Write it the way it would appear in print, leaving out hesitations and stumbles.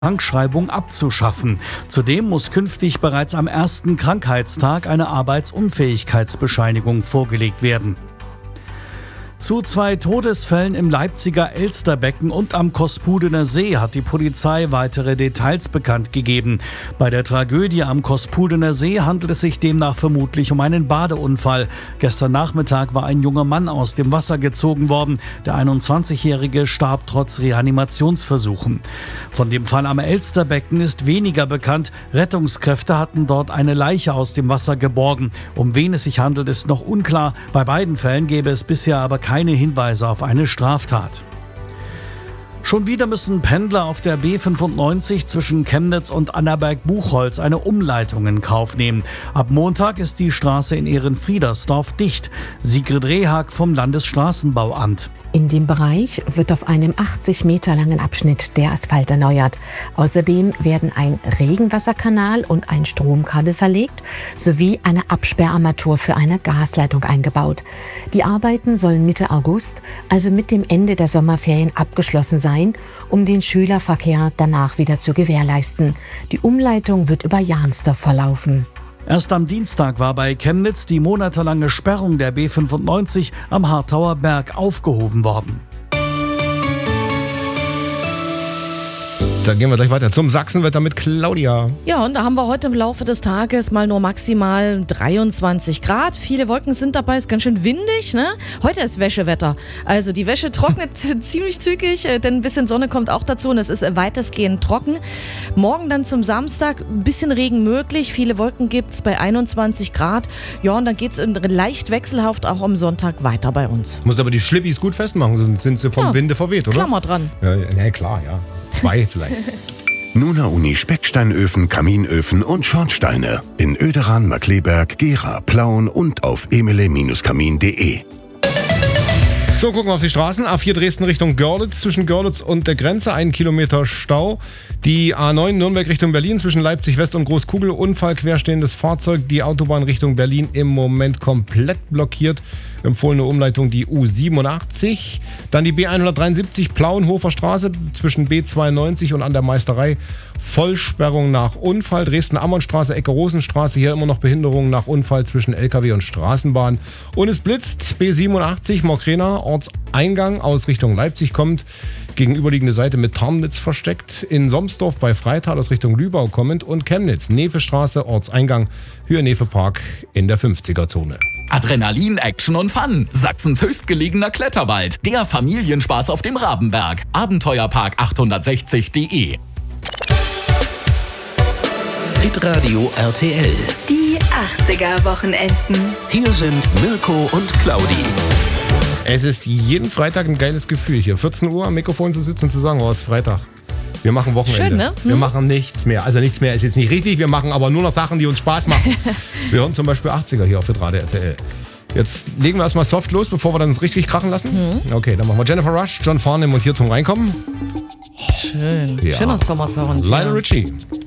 Krankschreibung abzuschaffen. Zudem muss künftig bereits am ersten Krankheitstag eine Arbeitsunfähigkeitsbescheinigung vorgelegt werden. Zu 2 Todesfällen im Leipziger Elsterbecken und am Kospudener See hat die Polizei weitere Details bekannt gegeben. Bei der Tragödie am Kospudener See handelt es sich demnach vermutlich um einen Badeunfall. Gestern Nachmittag war ein junger Mann aus dem Wasser gezogen worden. Der 21-Jährige starb trotz Reanimationsversuchen. Von dem Fall am Elsterbecken ist weniger bekannt. Rettungskräfte hatten dort eine Leiche aus dem Wasser geborgen. Um wen es sich handelt, ist noch unklar. Bei beiden Fällen gäbe es bisher aber keine Hinweise auf eine Straftat. Schon wieder müssen Pendler auf der B95 zwischen Chemnitz und Annaberg-Buchholz eine Umleitung in Kauf nehmen. Ab Montag ist die Straße in Ehrenfriedersdorf dicht. Sigrid Rehag vom Landesstraßenbauamt. In dem Bereich wird auf einem 80 Meter langen Abschnitt der Asphalt erneuert. Außerdem werden ein Regenwasserkanal und ein Stromkabel verlegt, sowie eine Absperrarmatur für eine Gasleitung eingebaut. Die Arbeiten sollen Mitte August, also mit dem Ende der Sommerferien, abgeschlossen sein, um den Schülerverkehr danach wieder zu gewährleisten. Die Umleitung wird über Jahnsdorf verlaufen. Erst am Dienstag war bei Chemnitz die monatelange Sperrung der B95 am Harthauer Berg aufgehoben worden. Dann gehen wir gleich weiter zum Sachsenwetter mit Claudia. Ja, und da haben wir heute im Laufe des Tages mal nur maximal 23 Grad. Viele Wolken sind dabei, ist ganz schön windig, ne? Heute ist Wäschewetter. Also die Wäsche trocknet ziemlich zügig, denn ein bisschen Sonne kommt auch dazu und es ist weitestgehend trocken. Morgen dann zum Samstag ein bisschen Regen möglich. Viele Wolken gibt's bei 21 Grad. Ja, und dann geht's leicht wechselhaft auch am Sonntag weiter bei uns. Musst aber die Schlippis gut festmachen, sonst sind sie vom Winde verweht, oder? Klammer dran. Ja, klar, ja. 2 vielleicht. Nuna Uni Specksteinöfen, Kaminöfen und Schornsteine. In Oederan, Markleberg, Gera, Plauen und auf emele-kamin.de. So, gucken wir auf die Straßen. A4 Dresden Richtung Görlitz, zwischen Görlitz und der Grenze 1 Kilometer Stau. Die A9 Nürnberg Richtung Berlin, zwischen Leipzig West und Großkugel, Unfall, querstehendes Fahrzeug. Die Autobahn Richtung Berlin im Moment komplett blockiert. Empfohlene Umleitung die U87. Dann die B173 Plauenhofer Straße zwischen B92 und an der Meisterei. Vollsperrung nach Unfall. Dresden-Ammon-Straße, Ecke Rosenstraße. Hier immer noch Behinderung nach Unfall zwischen LKW und Straßenbahn. Und es blitzt. B87 Mokrena, Ortseingang aus Richtung Leipzig kommt. Gegenüberliegende Seite mit Tarnitz versteckt. In Somsdorf bei Freital aus Richtung Lübau kommend. Und Chemnitz, Nevestraße, Ortseingang, Höhe-Nefe-Park in der 50er-Zone. Adrenalin, Action und Fun. Sachsens höchstgelegener Kletterwald. Der Familienspaß auf dem Rabenberg. Abenteuerpark860.de. Hitradio RTL. Die 80er-Wochenenden. Hier sind Mirko und Claudi. Es ist jeden Freitag ein geiles Gefühl, hier 14 Uhr am Mikrofon zu sitzen und zu sagen, oh, es ist Freitag. Wir machen Wochenende. Schön, ne? Wir machen nichts mehr. Also nichts mehr ist jetzt nicht richtig, wir machen aber nur noch Sachen, die uns Spaß machen. Wir hören zum Beispiel 80er hier auf Hitradio RTL. Jetzt legen wir erstmal soft los, bevor wir dann richtig krachen lassen. Okay, dann machen wir Jennifer Rush, John Farnham und hier zum Reinkommen. Schön. Ja. Schöner Sommersound. Lionel Richie.